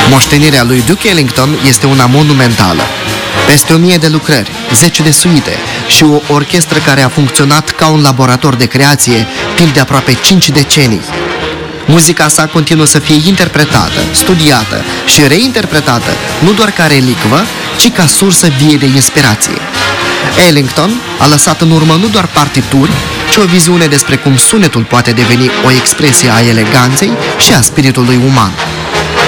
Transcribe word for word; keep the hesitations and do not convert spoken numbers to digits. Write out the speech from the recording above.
Moștenirea lui Duke Ellington este una monumentală. Peste o mie de lucrări, zece de suite și o orchestră care a funcționat ca un laborator de creație timp de aproape cinci decenii. Muzica sa continuă să fie interpretată, studiată și reinterpretată nu doar ca relicvă, ci ca sursă vie de inspirație. Ellington a lăsat în urmă nu doar partituri, ci o viziune despre cum sunetul poate deveni o expresie a eleganței și a spiritului uman.